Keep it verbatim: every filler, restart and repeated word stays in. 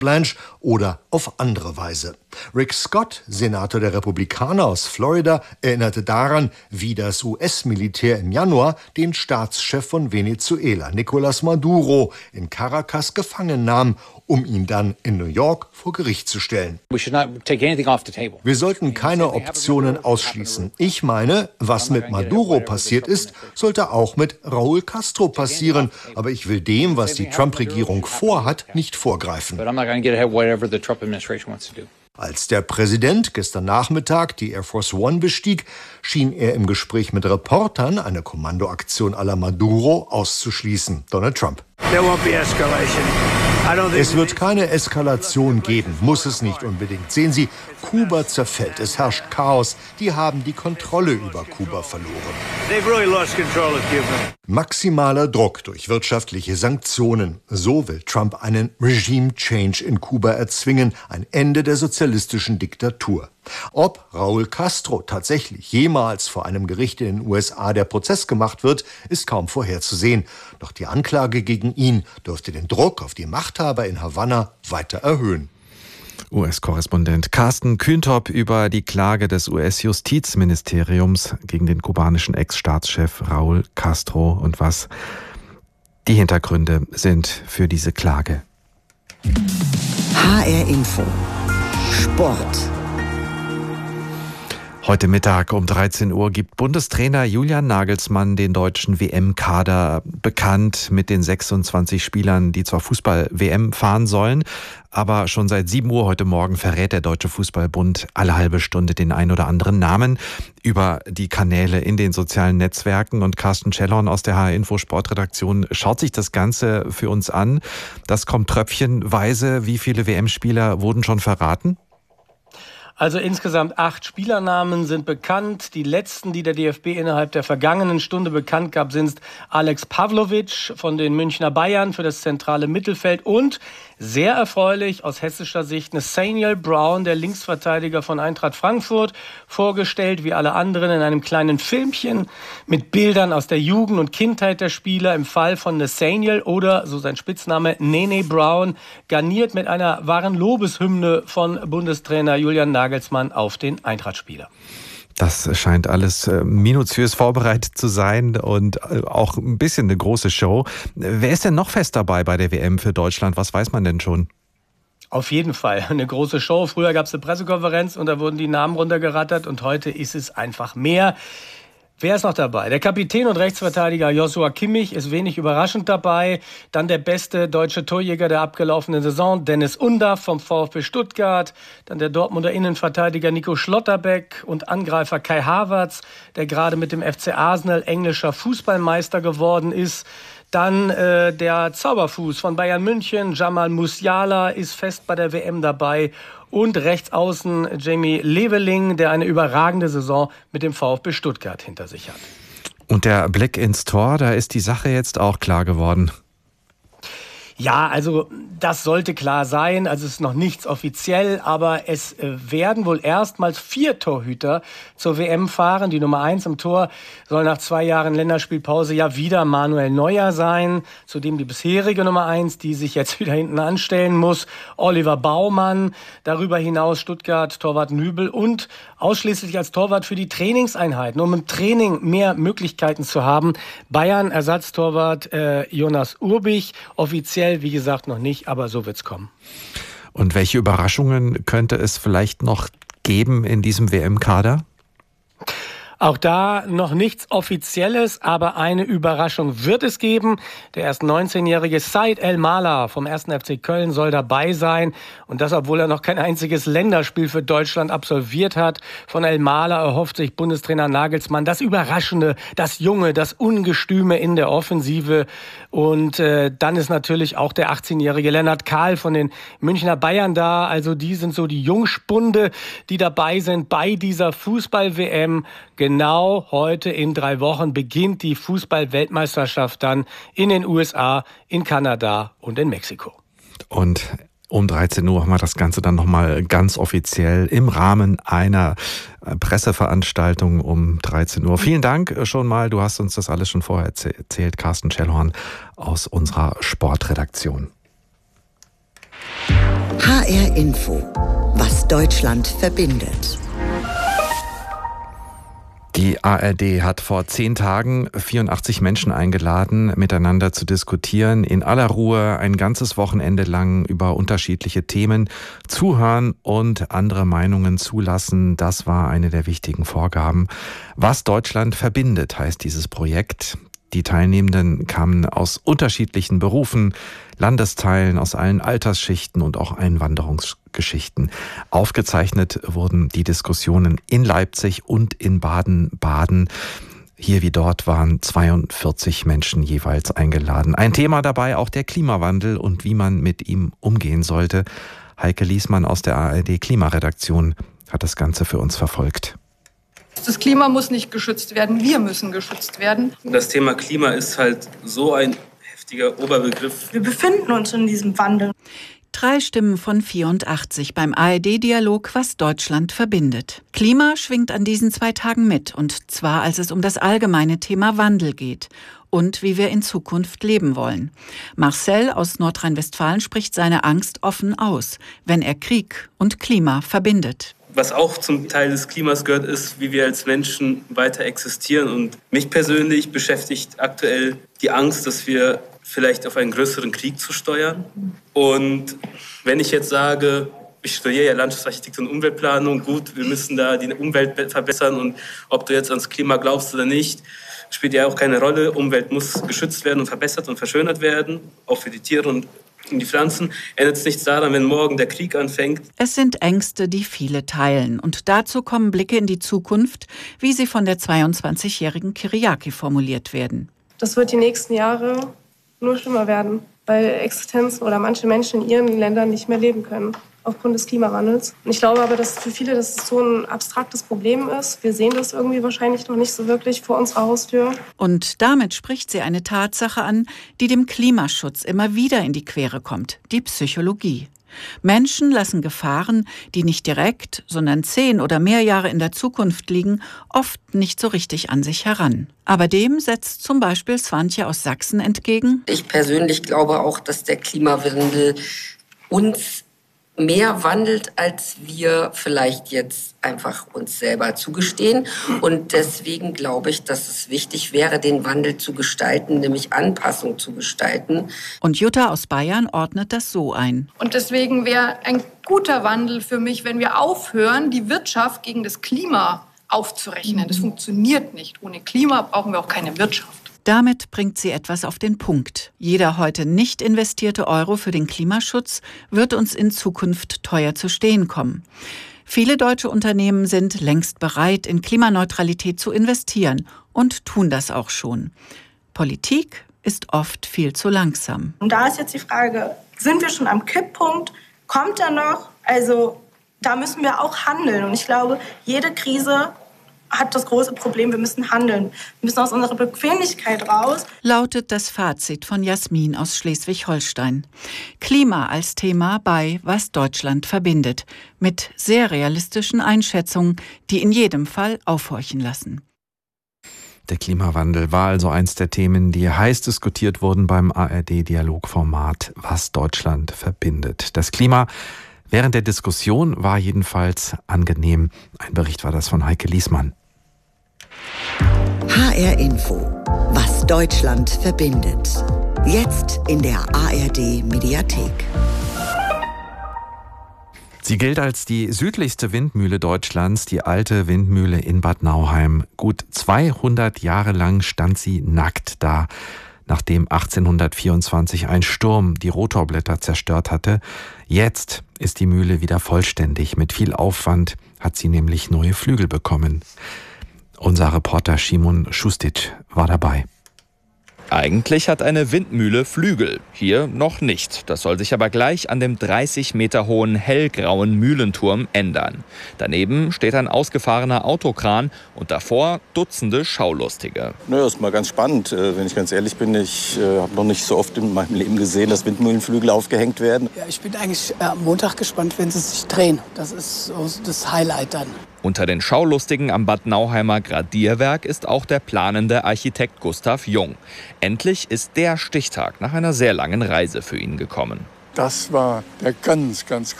Blanche oder auf andere Weise. Rick Scott, Senator der Republikaner aus Florida, erinnerte daran, wie das U S-Militär im Januar den Staatschef von Venezuela, Nicolás Maduro, in Caracas gefangen nahm, um ihn dann in New York vor Gericht zu stellen. Wir sollten keine Optionen ausschließen. Ich meine, was mit Maduro passiert ist, sollte auch mit Raúl Castro passieren. Aber ich will dem, was die Trump-Regierung vorhat, nicht vorgreifen. Als der Präsident gestern Nachmittag die Air Force One bestieg, schien er im Gespräch mit Reportern eine Kommandoaktion à la Maduro auszuschließen. Donald Trump. Es wird keine Eskalation geben, muss es nicht unbedingt. Sehen Sie, Kuba zerfällt, es herrscht Chaos. Die haben die Kontrolle über Kuba verloren. Maximaler Druck durch wirtschaftliche Sanktionen. So will Trump einen Regime Change in Kuba erzwingen, ein Ende der sozialistischen Diktatur. Ob Raúl Castro tatsächlich jemals vor einem Gericht in den U S A der Prozess gemacht wird, ist kaum vorherzusehen. Doch die Anklage gegen ihn dürfte den Druck auf die Machthaber in Havanna weiter erhöhen. U S-Korrespondent Carsten Kühntop über die Klage des U S-Justizministeriums gegen den kubanischen Ex-Staatschef Raúl Castro und was die Hintergründe sind für diese Klage. H R Info Sport. Heute Mittag um dreizehn Uhr gibt Bundestrainer Julian Nagelsmann den deutschen W M-Kader bekannt mit den sechsundzwanzig Spielern, die zwar Fußball-W M fahren sollen, aber schon seit sieben Uhr heute Morgen verrät der Deutsche Fußballbund alle halbe Stunde den ein oder anderen Namen über die Kanäle in den sozialen Netzwerken. Und Carsten Schellhorn aus der H R-Info Sportredaktion schaut sich das Ganze für uns an. Das kommt tröpfchenweise. Wie viele W M-Spieler wurden schon verraten? Also insgesamt acht Spielernamen sind bekannt. Die letzten, die der D F B innerhalb der vergangenen Stunde bekannt gab, sind Alex Pavlovic von den Münchner Bayern für das zentrale Mittelfeld und sehr erfreulich aus hessischer Sicht Nathaniel Brown, der Linksverteidiger von Eintracht Frankfurt, vorgestellt wie alle anderen in einem kleinen Filmchen mit Bildern aus der Jugend und Kindheit der Spieler. Im Fall von Nathaniel oder, so sein Spitzname, Nene Brown, garniert mit einer wahren Lobeshymne von Bundestrainer Julian Nagelsmann auf den Eintracht-Spieler. Das scheint alles minutiös vorbereitet zu sein und auch ein bisschen eine große Show. Wer ist denn noch fest dabei bei der W M für Deutschland? Was weiß man denn schon? Auf jeden Fall eine große Show. Früher gab es eine Pressekonferenz und da wurden die Namen runtergerattert und heute ist es einfach mehr. Wer ist noch dabei? Der Kapitän und Rechtsverteidiger Joshua Kimmich ist wenig überraschend dabei. Dann der beste deutsche Torjäger der abgelaufenen Saison, Dennis Undaff vom VfB Stuttgart. Dann der Dortmunder Innenverteidiger Nico Schlotterbeck und Angreifer Kai Havertz, der gerade mit dem F C Arsenal englischer Fußballmeister geworden ist. Dann äh, der Zauberfuß von Bayern München, Jamal Musiala, ist fest bei der W M dabei. Und rechts außen Jamie Leveling, der eine überragende Saison mit dem VfB Stuttgart hinter sich hat. Und der Blick ins Tor, da ist die Sache jetzt auch klar geworden. Ja, also das sollte klar sein. Also es ist noch nichts offiziell, aber es werden wohl erstmals vier Torhüter zur W M fahren. Die Nummer eins im Tor soll nach zwei Jahren Länderspielpause ja wieder Manuel Neuer sein. Zudem die bisherige Nummer eins, die sich jetzt wieder hinten anstellen muss, Oliver Baumann. Darüber hinaus Stuttgart-Torwart Nübel und ausschließlich als Torwart für die Trainingseinheiten, um im Training mehr Möglichkeiten zu haben. Bayern-Ersatztorwart äh, Jonas Urbich, offiziell wie gesagt noch nicht, aber so wird's kommen. Und welche Überraschungen könnte es vielleicht noch geben in diesem W M-Kader? Auch da noch nichts Offizielles, aber eine Überraschung wird es geben. Der erst neunzehnjährige Said El-Mala vom ersten F C Köln soll dabei sein. Und das, obwohl er noch kein einziges Länderspiel für Deutschland absolviert hat. Von El-Mala erhofft sich Bundestrainer Nagelsmann das Überraschende, das Junge, das Ungestüme in der Offensive. Und äh, dann ist natürlich auch der achtzehnjährige Lennart Kahl von den Münchner Bayern da. Also die sind so die Jungspunde, die dabei sind bei dieser Fußball-W M. Genau heute in drei Wochen beginnt die Fußball-Weltmeisterschaft dann in den U S A, in Kanada und in Mexiko. Und um dreizehn Uhr machen wir das Ganze dann nochmal ganz offiziell im Rahmen einer Presseveranstaltung um dreizehn Uhr. Vielen Dank schon mal, du hast uns das alles schon vorher erzählt, Carsten Schellhorn aus unserer Sportredaktion. H R Info. Was Deutschland verbindet. Die A R D hat vor zehn Tagen vierundachtzig Menschen eingeladen, miteinander zu diskutieren, in aller Ruhe ein ganzes Wochenende lang über unterschiedliche Themen zuhören und andere Meinungen zulassen. Das war eine der wichtigen Vorgaben. Was Deutschland verbindet, heißt dieses Projekt. Die Teilnehmenden kamen aus unterschiedlichen Berufen, Landesteilen, aus allen Altersschichten und auch Einwanderungsgeschichten. Aufgezeichnet wurden die Diskussionen in Leipzig und in Baden-Baden. Hier wie dort waren zweiundvierzig Menschen jeweils eingeladen. Ein Thema dabei auch der Klimawandel und wie man mit ihm umgehen sollte. Heike Liesmann aus der A R D Klimaredaktion hat das Ganze für uns verfolgt. Das Klima muss nicht geschützt werden, wir müssen geschützt werden. Das Thema Klima ist halt so ein heftiger Oberbegriff. Wir befinden uns in diesem Wandel. Drei Stimmen von vierundachtzig beim A R D-Dialog, was Deutschland verbindet. Klima schwingt an diesen zwei Tagen mit, und zwar als es um das allgemeine Thema Wandel geht und wie wir in Zukunft leben wollen. Marcel aus Nordrhein-Westfalen spricht seine Angst offen aus, wenn er Krieg und Klima verbindet. Was auch zum Teil des Klimas gehört, ist, wie wir als Menschen weiter existieren. Und mich persönlich beschäftigt aktuell die Angst, dass wir vielleicht auf einen größeren Krieg zu steuern. Und wenn ich jetzt sage, ich studiere ja Landschaftsarchitektur und Umweltplanung, gut, wir müssen da die Umwelt verbessern, und ob du jetzt ans Klima glaubst oder nicht, spielt ja auch keine Rolle. Umwelt muss geschützt werden und verbessert und verschönert werden, auch für die Tiere und die Pflanzen. Ändert es nichts daran, wenn morgen der Krieg anfängt. Es sind Ängste, die viele teilen. Und dazu kommen Blicke in die Zukunft, wie sie von der zweiundzwanzigjährigen Kyriaki formuliert werden. Das wird die nächsten Jahre nur schlimmer werden, weil Existenzen oder manche Menschen in ihren Ländern nicht mehr leben können aufgrund des Klimawandels. Und ich glaube aber, dass für viele das so ein abstraktes Problem ist. Wir sehen das irgendwie wahrscheinlich noch nicht so wirklich vor unserer Haustür. Und damit spricht sie eine Tatsache an, die dem Klimaschutz immer wieder in die Quere kommt: die Psychologie. Menschen lassen Gefahren, die nicht direkt, sondern zehn oder mehr Jahre in der Zukunft liegen, oft nicht so richtig an sich heran. Aber dem setzt zum Beispiel Swantje aus Sachsen entgegen: Ich persönlich glaube auch, dass der Klimawandel uns mehr wandelt, als wir vielleicht jetzt einfach uns selber zugestehen. Und deswegen glaube ich, dass es wichtig wäre, den Wandel zu gestalten, nämlich Anpassung zu gestalten. Und Jutta aus Bayern ordnet das so ein. Und deswegen wäre ein guter Wandel für mich, wenn wir aufhören, die Wirtschaft gegen das Klima aufzurechnen. Das funktioniert nicht. Ohne Klima brauchen wir auch keine Wirtschaft. Damit bringt sie etwas auf den Punkt. Jeder heute nicht investierte Euro für den Klimaschutz wird uns in Zukunft teuer zu stehen kommen. Viele deutsche Unternehmen sind längst bereit, in Klimaneutralität zu investieren und tun das auch schon. Politik ist oft viel zu langsam. Und da ist jetzt die Frage, sind wir schon am Kipppunkt? Kommt er noch? Also da müssen wir auch handeln. Und ich glaube, jede Krise hat das große Problem, wir müssen handeln. Wir müssen aus unserer Bequemlichkeit raus. Lautet das Fazit von Jasmin aus Schleswig-Holstein. Klima als Thema bei Was Deutschland verbindet. Mit sehr realistischen Einschätzungen, die in jedem Fall aufhorchen lassen. Der Klimawandel war also eins der Themen, die heiß diskutiert wurden beim A R D-Dialogformat Was Deutschland verbindet. Das Klima während der Diskussion war jedenfalls angenehm. Ein Bericht war das von Heike Liesmann. H R Info. Was Deutschland verbindet. Jetzt in der A R D Mediathek. Sie gilt als die südlichste Windmühle Deutschlands, die alte Windmühle in Bad Nauheim. Gut zweihundert Jahre lang stand sie nackt da, nachdem achtzehnhundertvierundzwanzig ein Sturm die Rotorblätter zerstört hatte. Jetzt ist die Mühle wieder vollständig. Mit viel Aufwand hat sie nämlich neue Flügel bekommen. Unser Reporter Szymon Šustic war dabei. Eigentlich hat eine Windmühle Flügel, hier noch nicht. Das soll sich aber gleich an dem dreißig Meter hohen hellgrauen Mühlenturm ändern. Daneben steht ein ausgefahrener Autokran und davor Dutzende Schaulustige. Naja, ist mal ganz spannend, wenn ich ganz ehrlich bin. Ich äh, habe noch nicht so oft in meinem Leben gesehen, dass Windmühlenflügel aufgehängt werden. Ja, ich bin eigentlich äh, am Montag gespannt, wenn sie sich drehen. Das ist so das Highlight dann. Unter den Schaulustigen am Bad Nauheimer Gradierwerk ist auch der planende Architekt Gustav Jung. Endlich ist der Stichtag nach einer sehr langen Reise für ihn gekommen. Das war der ganz, ganz